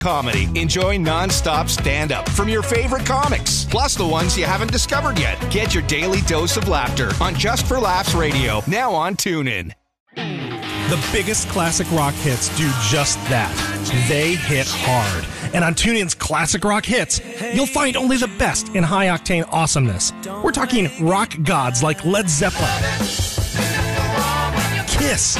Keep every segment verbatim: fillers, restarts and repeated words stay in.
Comedy. Enjoy non-stop stand-up from your favorite comics, plus the ones you haven't discovered yet. Get your daily dose of laughter on Just for Laughs Radio, now on TuneIn. The biggest classic rock hits do just that. They hit hard. And on TuneIn's Classic Rock Hits, you'll find only the best in high-octane awesomeness. We're talking rock gods like Led Zeppelin, Kiss,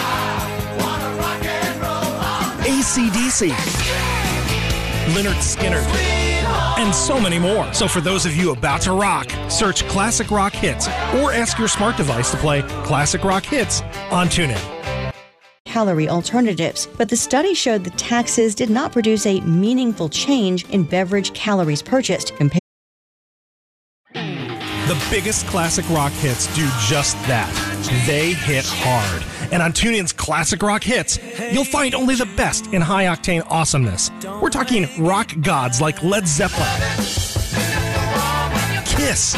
A C D C, Lynyrd Skynyrd, and so many more. So for those of you about to rock, search Classic Rock Hits or ask your smart device to play Classic Rock Hits on TuneIn. Calorie alternatives, but the study showed the taxes did not produce a meaningful change in beverage calories purchased compared. The biggest classic rock hits do just that. They hit hard. And on TuneIn's Classic Rock Hits, you'll find only the best in high-octane awesomeness. We're talking rock gods like Led Zeppelin, Kiss,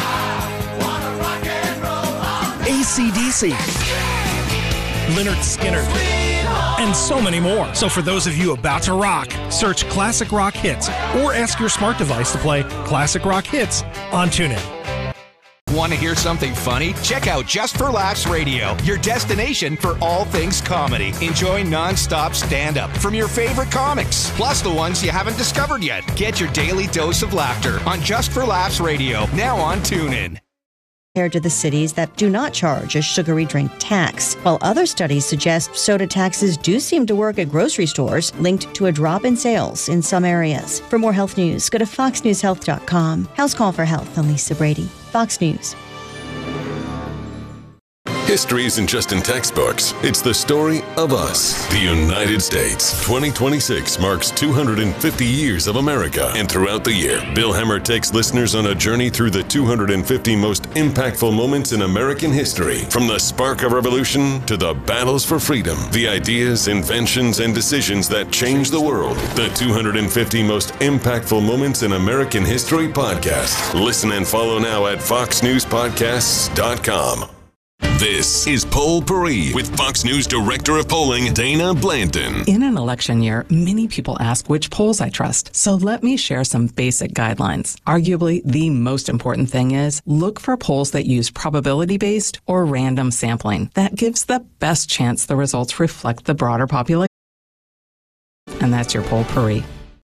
A C D C, Lynyrd Skynyrd, and so many more. So for those of you about to rock, search Classic Rock Hits or ask your smart device to play Classic Rock Hits on TuneIn. Want to hear something funny? Check out Just for Laughs Radio, your destination for all things comedy. Enjoy non-stop stand-up from your favorite comics, plus the ones you haven't discovered yet. Get your daily dose of laughter on Just for Laughs Radio, now on TuneIn. Compared to the cities that do not charge a sugary drink tax, while other studies suggest soda taxes do seem to work at grocery stores, linked to a drop in sales in some areas. For more health news, go to fox news health dot com. House Call for Health, I'm Lisa Brady, Fox News. History isn't just in textbooks. It's the story of us, the United States. twenty twenty-six marks two hundred fifty years of America. And throughout the year, Bill Hemmer takes listeners on a journey through the two hundred fifty most impactful moments in American history. From the spark of revolution to the battles for freedom, the ideas, inventions, and decisions that changed the world. The two hundred fifty most impactful moments in American history podcast. Listen and follow now at fox news podcasts dot com. This is Poll Paris with Fox News Director of Polling, Dana Blanton. In an election year, many people ask which polls I trust. So let me share some basic guidelines. Arguably, the most important thing is look for polls that use probability-based or random sampling. That gives the best chance the results reflect the broader population. And that's your Poll Paris.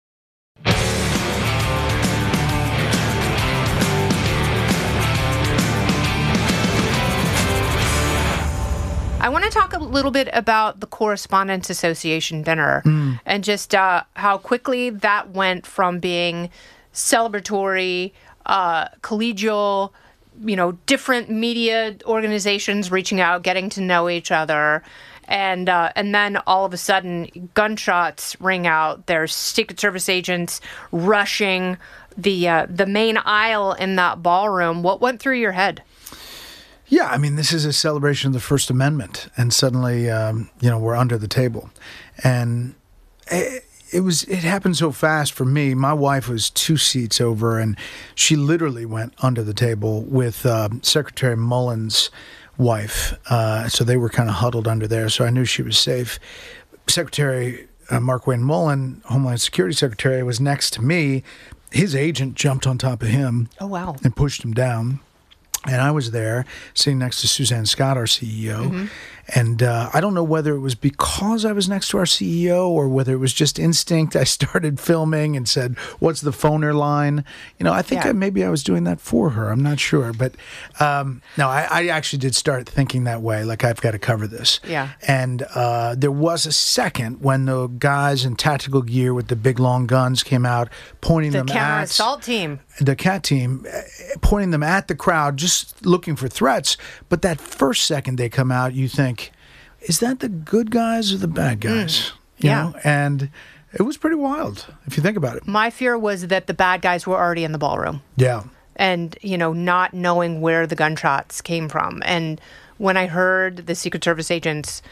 I want to talk a little bit about the Correspondents Association dinner mm. and just uh, how quickly that went from being celebratory, uh, collegial, you know, different media organizations reaching out, getting to know each other. And uh, and then all of a sudden, gunshots ring out. There's Secret Service agents rushing the uh, the main aisle in that ballroom. What went through your head? Yeah, I mean, this is a celebration of the First Amendment, and suddenly, um, you know, we're under the table. And it, it was, it happened so fast for me. My wife was two seats over, and she literally went under the table with uh, Secretary Mullen's wife. Uh, so they were kind of huddled under there, so I knew she was safe. Secretary uh, Markwayne Mullen, Homeland Security Secretary, was next to me. His agent jumped on top of him. Oh, wow. And pushed him down. And I was there sitting next to Suzanne Scott, our C E O. Mm-hmm. And uh, I don't know whether it was because I was next to our C E O or whether it was just instinct. I started filming and said, what's the phoner line? You know, I think yeah. I, maybe I was doing that for her. I'm not sure. But um, no, I, I actually did start thinking that way, like I've got to cover this. Yeah. And uh, there was a second when the guys in tactical gear with the big long guns came out, pointing the them at... The counter assault team. The CAT team, pointing them at the crowd, just looking for threats. But that first second they come out, you think, is that the good guys or the bad guys? Mm, you yeah. know? And it was pretty wild, if you think about it. My fear was that the bad guys were already in the ballroom. Yeah. And, you know, not knowing where the gunshots came from. And when I heard the Secret Service agents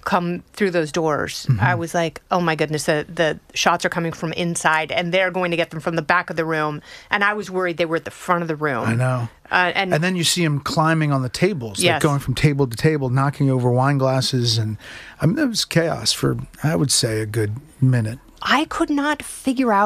come through those doors. Mm-hmm. I was like, oh my goodness, the, the shots are coming from inside, and they're going to get them from the back of the room. And I was worried they were at the front of the room. I know. Uh, and, and then you see them climbing on the tables, yes. like going from table to table, knocking over wine glasses. And I mean, it was chaos for, I would say, a good minute. I could not figure out